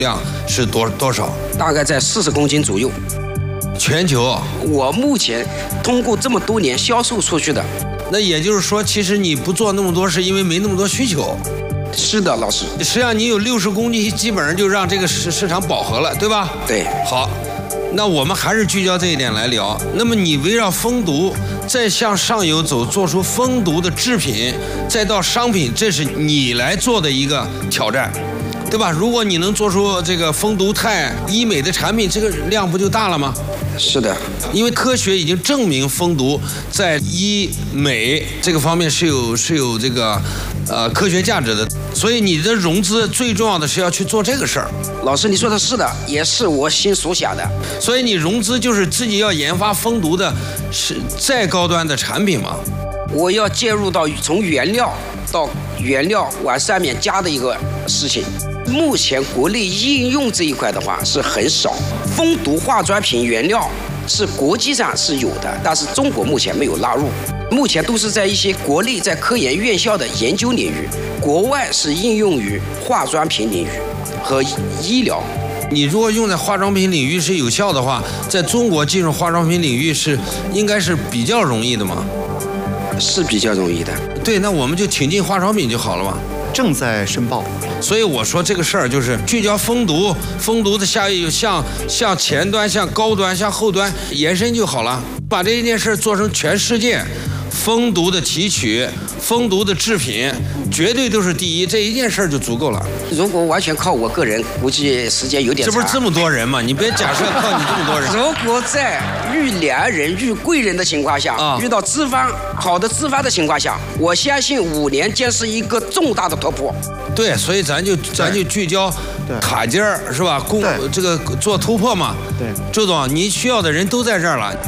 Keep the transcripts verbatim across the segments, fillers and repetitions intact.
量是多多少？ 大概在四十公斤左右。 全球， 我目前通过这么多年销售出去的。 那也就是说，其实你不做那么多，是因为没那么多需求。 是的，老师。 实际上，你有六十公斤，基本上就让这个市市场饱和了，对吧？ 对。 好，那我们还是聚焦这一点来聊。那么你围绕蜂毒再向上游走，做出蜂毒的制品，再到商品，这是你来做的一个挑战。对吧？如果你能做出这个蜂毒肽医美的产品，这个量不就大了吗？ 是的， 因为科学已经证明蜂毒在医美这个方面是有是有这个呃科学价值的，所以你的融资最重要的是要去做这个事儿。 老师，你说的是的，也是我心所想的。 所以你融资就是自己要研发蜂毒的是再高端的产品嘛？ 我要介入到从原料到原料往上面加的一个事情。目前国内应用这一块的话是很少，蜂毒化妆品原料是国际上是有的，但是中国目前没有纳入，目前都是在一些国内在科研院校的研究领域，国外是应用于化妆品领域和医疗。 你如果用在化妆品领域是有效的话，在中国进入化妆品领域是应该是比较容易的嘛？ 是比较容易的。 对，那我们就挺进化妆品就好了嘛。 正在申报， 所以我说这个事儿就是聚焦蜂毒，蜂毒的下游向向前端、向高端、向后端延伸就好了，把这一件事做成全世界蜂毒的提取、蜂毒的制品，绝对都是第一，这一件事儿就足够了。 如果完全靠我个人，估计时间有点长。 这不是这么多人吗？你别假设靠你这么多人。 如果在遇良人、遇贵人的情况下，啊、遇到资方好的资方的情况下，我相信五年将是一个重大的突破。 对，所以咱就咱就聚焦塔尖儿是吧？攻这个做突破嘛。 对， 周总，你需要的人都在这儿了。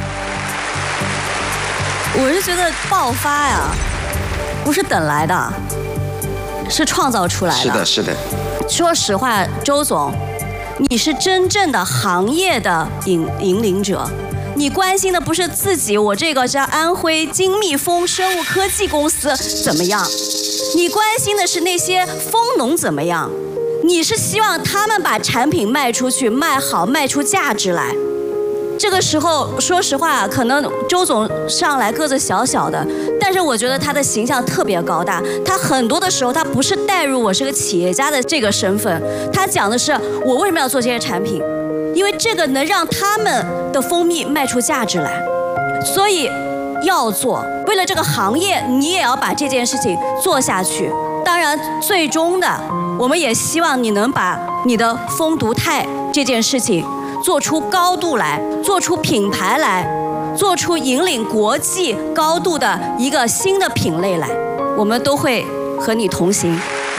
我是觉得爆发呀，不是等来的，是创造出来的。 是的，是的。 说实话，周总，你是真正的行业的引引领者。你关心的不是自己，我这个叫安徽金蜜蜂生物科技公司怎么样，你关心的是那些蜂农怎么样。你是希望他们把产品卖出去，卖好，卖出价值来。这个时候，说实话，可能周总上来个子小小的，但是我觉得他的形象特别高大。他很多的时候，他不是带入我是个企业家的这个身份，他讲的是我为什么要做这些产品，因为这个能让他们的蜂蜜卖出价值来，所以要做。为了这个行业，你也要把这件事情做下去。当然，最终的，我们也希望你能把你的蜂毒肽这件事情做出高度来，做出品牌来，做出引领国际高度的一个新的品类来，我们都会和你同行。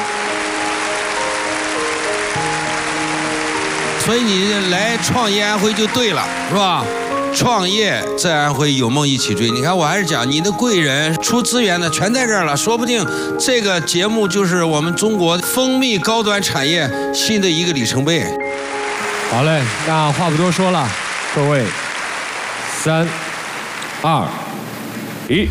所以你来创业安徽就对了，是吧？创业在安徽，有梦一起追。你看，我还是讲你的贵人出资源的全在这儿了，说不定这个节目就是我们中国蜂蜜高端产业新的一个里程碑。 好嘞，那话不多说了，各位，三、二、一，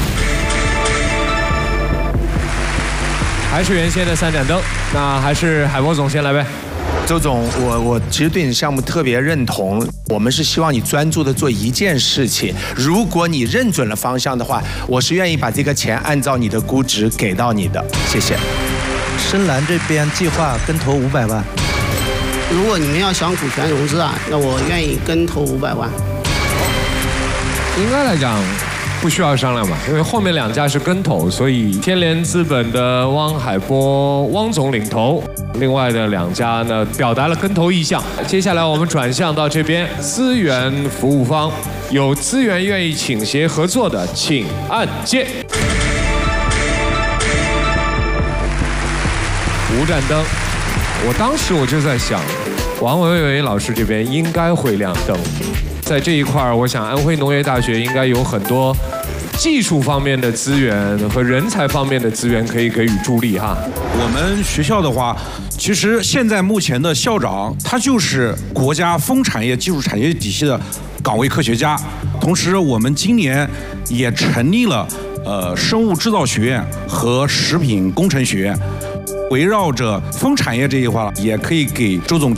还是原先的三盏灯，那还是海波总先来呗。 周总，我我其实对你项目特别认同，我们是希望你专注的做一件事情。如果你认准了方向的话，我是愿意把这个钱按照你的估值给到你的。谢谢。 深蓝这边计划跟投五百万。 如果你们要想股权融资啊，那我愿意跟投五百万。 应该来讲不需要商量吧，因为后面两家是跟投，所以天联资本的汪海波汪总领投，另外的两家呢表达了跟投意向。接下来我们转向到这边资源服务方，有资源愿意倾斜合作的，请按键。五盏灯。我当时我就在想，王伟伟老师这边应该会亮灯，在这一块儿，我想安徽农业大学应该有很多技术方面的资源和人才方面的资源可以给予助力哈。 我们学校的话，其实现在目前的校长他就是国家蜂产业技术产业体系的岗位科学家，同时我们今年也成立了呃生物制造学院和食品工程学院。围绕着蜂产业这一块，也可以给周总